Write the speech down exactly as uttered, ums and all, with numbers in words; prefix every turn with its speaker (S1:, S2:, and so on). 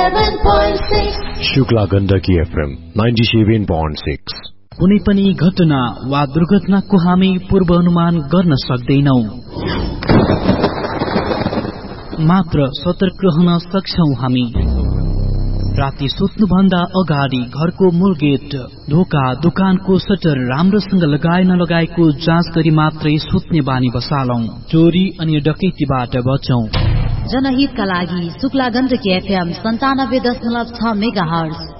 S1: ninety-seven point six.
S2: Shukla Gandaki FM ninety-seven point six.
S3: कुनै पनि घटना वा दुर्घटनाको हामी पूर्वानुमान गर्न सक्दैनौ, मात्र सतर्क रहन सक्छौ हामी। राति सुत्नुभन्दा अगाडि घरको मूल गेट, ढोका, दोकानको सटर राम्रोसँग लगाए नलगाएको जाँच गरी मात्रै सुत्ने बानी बसालौं। चोरी अनि डकैतीबाट बचौं।
S4: जनहितका लागि शुक्ला गण्डकी एफएम सन्तानब्बे दशमलव छ मेगा हर्ज।